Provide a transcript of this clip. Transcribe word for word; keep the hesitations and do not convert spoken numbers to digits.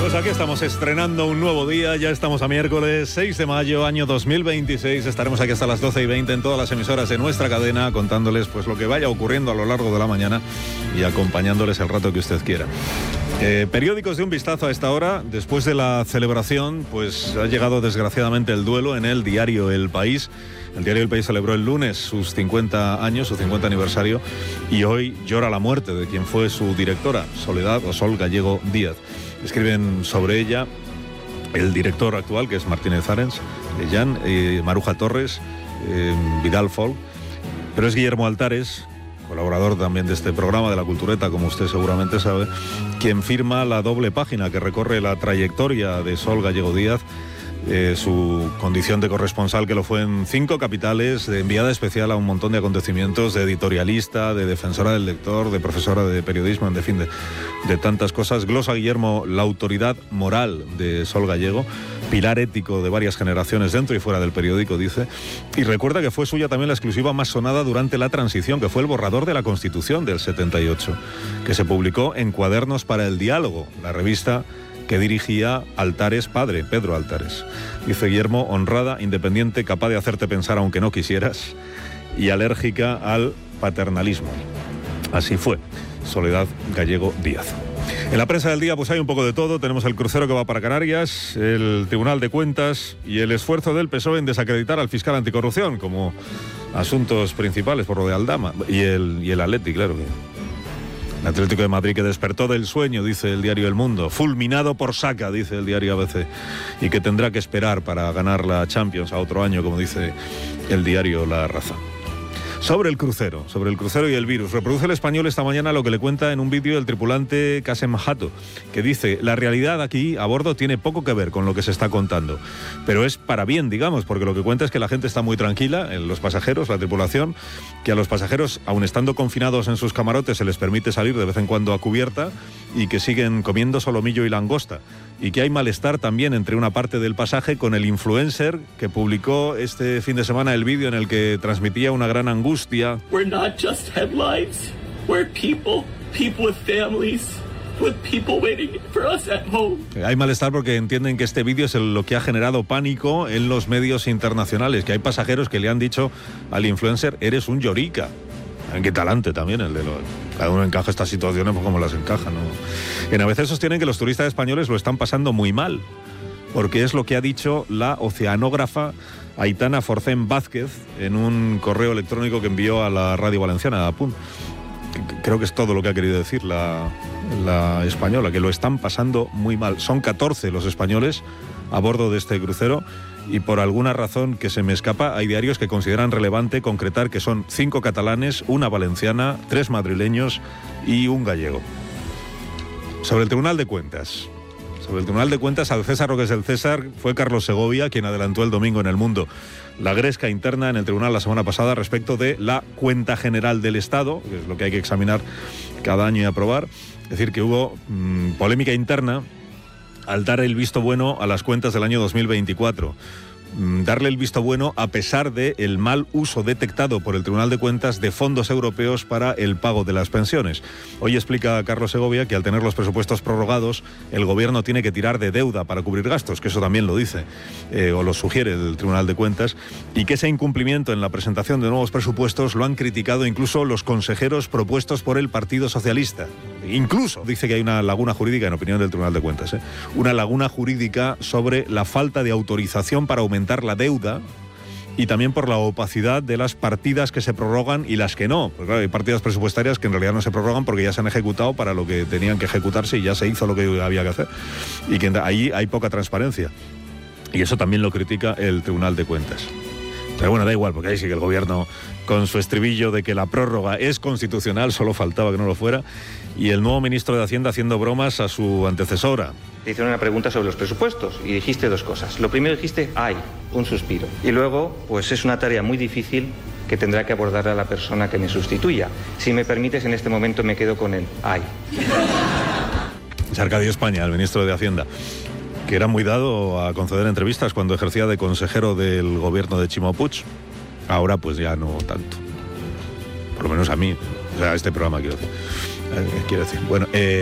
Pues aquí estamos estrenando un nuevo día, ya estamos a miércoles seis de mayo, año dos mil veintiséis. Estaremos aquí hasta las doce y veinte en todas las emisoras de nuestra cadena, contándoles pues lo que vaya ocurriendo a lo largo de la mañana y acompañándoles el rato que usted quiera. Eh, periódicos de un vistazo a esta hora. Después de la celebración, pues ha llegado desgraciadamente el duelo en el diario El País. El diario El País celebró el lunes sus cincuenta años, su cincuenta aniversario, y hoy llora la muerte de quien fue su directora, Soledad o Sol Gallego Díaz. Escriben sobre ella el director actual, que es Martínez Arens, eh, Jan, eh, Maruja Torres, eh, Vidal Folk, pero es Guillermo Altares, colaborador también de este programa de La Cultureta, como usted seguramente sabe, quien firma la doble página que recorre la trayectoria de Sol Gallego Díaz, eh, su condición de corresponsal, que lo fue en cinco capitales, de enviada especial a un montón de acontecimientos, de editorialista, de defensora del lector, de profesora de periodismo, en fin, de, de tantas cosas. Glosa Guillermo la autoridad moral de Sol Gallego, pilar ético de varias generaciones dentro y fuera del periódico, dice, y recuerda que fue suya también la exclusiva más sonada durante la transición, que fue el borrador de la Constitución del setenta y ocho, que se publicó en Cuadernos para el Diálogo, la revista que dirigía Altares padre, Pedro Altares. Dice Guillermo, honrada, independiente, capaz de hacerte pensar aunque no quisieras, y alérgica al paternalismo. Así fue Soledad Gallego Díaz. En la prensa del día pues hay un poco de todo. Tenemos el crucero que va para Canarias, el Tribunal de Cuentas y el esfuerzo del P S O E en desacreditar al fiscal anticorrupción como asuntos principales por lo de Aldama. Y el, y el Atleti, claro que... El Atlético de Madrid, que despertó del sueño, dice el diario El Mundo, fulminado por Saka, dice el diario A B C, y que tendrá que esperar para ganar la Champions a otro año, como dice el diario La Razón. Sobre el crucero, sobre el crucero y el virus, reproduce El Español esta mañana lo que le cuenta en un vídeo el tripulante Kasem Hato, que dice, la realidad aquí a bordo tiene poco que ver con lo que se está contando, pero es para bien, digamos, porque lo que cuenta es que la gente está muy tranquila, los pasajeros, la tripulación, que a los pasajeros, aun estando confinados en sus camarotes, se les permite salir de vez en cuando a cubierta y que siguen comiendo solomillo y langosta, y que hay malestar también entre una parte del pasaje con el influencer que publicó este fin de semana el vídeo en el que transmitía una gran angustia. We're not just headlines. We're people, people with families, with people waiting for us at home. Hay malestar porque entienden que este vídeo es lo que ha generado pánico en los medios internacionales, que hay pasajeros que le han dicho al influencer, eres un llorica. Qué talante también el de los... Cada uno encaja estas situaciones pues como las encaja, ¿no? Y a veces sostienen que los turistas españoles lo están pasando muy mal, porque es lo que ha dicho la oceanógrafa Aitana Forcén Vázquez en un correo electrónico que envió a la Radio Valenciana, a P U N. Creo que es todo lo que ha querido decir la, la española, que lo están pasando muy mal. Son catorce los españoles a bordo de este crucero, y por alguna razón que se me escapa, hay diarios que consideran relevante concretar que son cinco catalanes, una valenciana, tres madrileños y un gallego. Sobre el Tribunal de Cuentas. Sobre el Tribunal de Cuentas, al César lo que es el César, fue Carlos Segovia quien adelantó el domingo en El Mundo la gresca interna en el tribunal la semana pasada respecto de la cuenta general del Estado, que es lo que hay que examinar cada año y aprobar. Es decir, que hubo mmm, polémica interna al dar el visto bueno a las cuentas del año dos mil veinticuatro. Darle el visto bueno a pesar del mal uso detectado por el Tribunal de Cuentas de fondos europeos para el pago de las pensiones. Hoy explica Carlos Segovia que al tener los presupuestos prorrogados, el gobierno tiene que tirar de deuda para cubrir gastos, que eso también lo dice, eh, o lo sugiere el Tribunal de Cuentas, y que ese incumplimiento en la presentación de nuevos presupuestos lo han criticado incluso los consejeros propuestos por el Partido Socialista. Incluso dice que hay una laguna jurídica, en opinión del Tribunal de Cuentas, ¿eh? una laguna jurídica sobre la falta de autorización para aumentar la deuda y también por la opacidad de las partidas que se prorrogan y las que no. Porque claro, hay partidas presupuestarias que en realidad no se prorrogan porque ya se han ejecutado para lo que tenían que ejecutarse y ya se hizo lo que había que hacer. Y que ahí hay poca transparencia. Y eso también lo critica el Tribunal de Cuentas. Pero bueno, da igual, porque ahí sí que el gobierno, con su estribillo de que la prórroga es constitucional, solo faltaba que no lo fuera, y el nuevo ministro de Hacienda haciendo bromas a su antecesora. Te hicieron una pregunta sobre los presupuestos y dijiste dos cosas. Lo primero dijiste, ay, un suspiro. Y luego, pues es una tarea muy difícil que tendrá que abordar a la persona que me sustituya. Si me permites, en este momento me quedo con el ay. Es Arcadio España, el ministro de Hacienda, que era muy dado a conceder entrevistas cuando ejercía de consejero del gobierno de Ximo Puig. Ahora pues ya no tanto. Por lo menos a mí. O sea, a este programa quiero decir. Eh, quiero decir. Bueno, eh...